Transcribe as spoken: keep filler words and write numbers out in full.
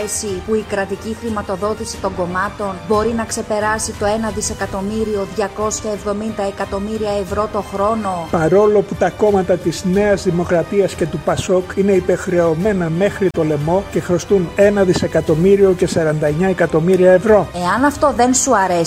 αρέσει που η κρατική χρηματοδότηση των κομμάτων μπορεί να ξεπεράσει το ένα δισεκατομμύριο διακόσια εβδομήντα εκατομμύρια ευρώ το χρόνο? Παρόλο που τα κόμματα της Νέας Δημοκρατίας και του Πασόκ είναι υπεχρεωμένα μέχρι το λαιμό και χρωστούν ένα δισεκατομμύριο και σαράντα εννέα εκατομμύρια ευρώ. Εάν αυτό δεν σου αρέσει,